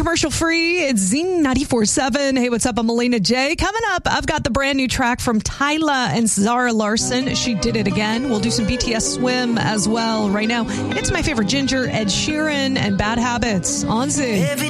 commercial free. It's Zing 94.7. Hey, what's up? I'm Melina J. Coming up, I've got the brand new track from Tyla and Zara Larsson. She Did It Again. We'll do some BTS Swim as well. Right now, it's my favorite Ginger, Ed Sheeran, and Bad Habits on Zing.